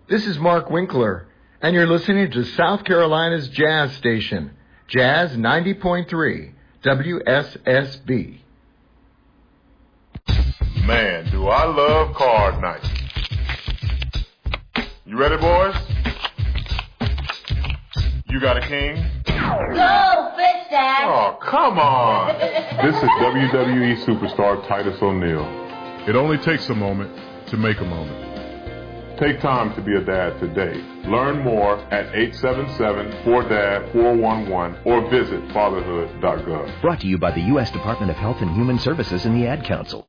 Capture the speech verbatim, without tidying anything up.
This is Mark Winkler, and you're listening to South Carolina's Jazz Station, Jazz ninety point three, W S S B. Man, do I love card night. You ready, boys? You got a king? Go, fish, Dad. Oh, come on. This is W W E superstar Titus O'Neil. It only takes a moment to make a moment. Take time to be a dad today. Learn more at eight seven seven, four D A D, four one one or visit fatherhood dot gov. Brought to you by the U S Department of Health and Human Services and the Ad Council.